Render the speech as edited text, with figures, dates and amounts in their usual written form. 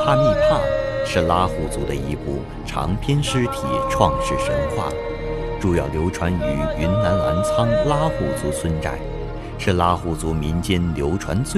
帕密帕是拉祜族的一部长篇诗体创世神话，主要流传于云南澜沧拉祜族村寨，是拉祜族民间流传最